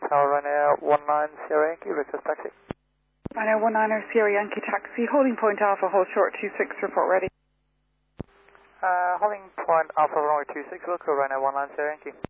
Ryanair 19 Sierra Yankee, request taxi. Ryanair 19 Sierra Yankee taxi, holding point Alpha, hold short 26, report ready. Holding point Alpha runway 26, local Ryanair 19 Sierra Yankee.